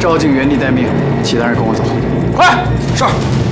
赵静原地待命，其他人跟我走。快！是。